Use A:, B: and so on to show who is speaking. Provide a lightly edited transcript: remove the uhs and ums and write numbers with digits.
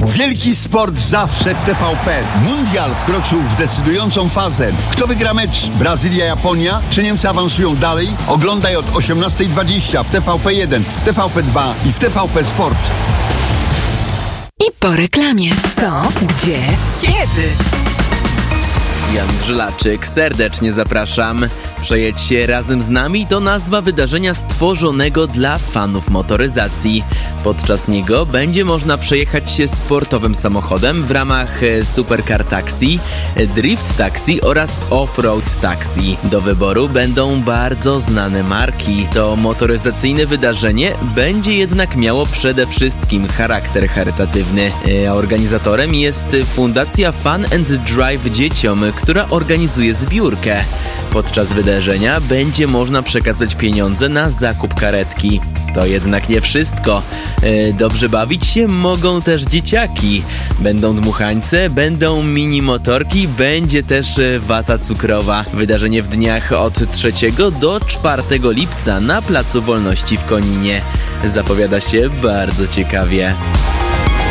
A: Wielki sport zawsze w TVP. Mundial wkroczył w decydującą fazę. Kto wygra mecz? Brazylia-Japonia? Czy Niemcy awansują dalej? Oglądaj od 18:20 w TVP1, w TVP2 i w TVP Sport.
B: I po reklamie. Co? Gdzie? Kiedy?
C: Jan Grzylaczyk, serdecznie zapraszam. Przejedź się razem z nami to nazwa wydarzenia stworzonego dla fanów motoryzacji. Podczas niego będzie można przejechać się sportowym samochodem w ramach Supercar Taxi, Drift Taxi oraz Offroad Taxi. Do wyboru będą bardzo znane marki. To motoryzacyjne wydarzenie będzie jednak miało przede wszystkim charakter charytatywny. Organizatorem jest Fundacja Fun and Drive Dzieciom, która organizuje zbiórkę. Podczas wydarzenia będzie można przekazać pieniądze na zakup karetki. To jednak nie wszystko. Dobrze bawić się mogą też dzieciaki. Będą dmuchańce, będą mini motorki, będzie też wata cukrowa. Wydarzenie w dniach od 3 do 4 lipca na Placu Wolności w Koninie. Zapowiada się bardzo ciekawie.